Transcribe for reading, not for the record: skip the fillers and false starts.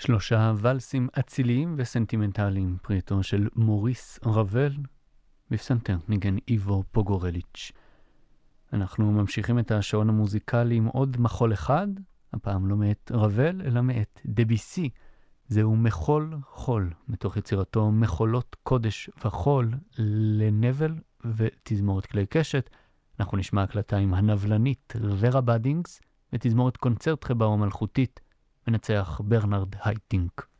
שלושה ולסים אציליים וסנטימנטליים, פריטו של מוריס רבל, בפסנתר ניגן איבו פוגורליץ'. אנחנו ממשיכים את השעון המוזיקלי עם עוד מחול אחד, הפעם לא מאת רבל, אלא מאת דביסי. זהו מחול חול, מתוך יצירתו מחולות קודש וחול לנבל ותזמורת כלי קשת. אנחנו נשמע הקלטה עם הנבלנית ורה בדינגס, ותזמורת קונצרט חבאו המלכותית, מנצח ברנרד הייטינק.